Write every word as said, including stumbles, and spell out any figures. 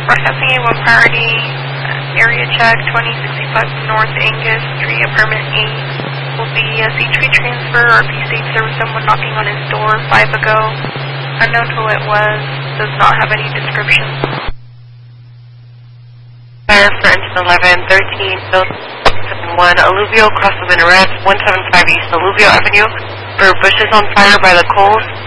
Broadcasting A one priority, uh, area check, twenty sixty-five North Angus Street, apartment eight. Will be a C three transfer. R P states there was someone knocking on his door five ago. Unknown who it was. Does not have any description. Fire for engine eleven, thirteen, seven one, Alluvial, cross the Minaret, one seven five East Alluvial Avenue, for bushes on fire by the coals.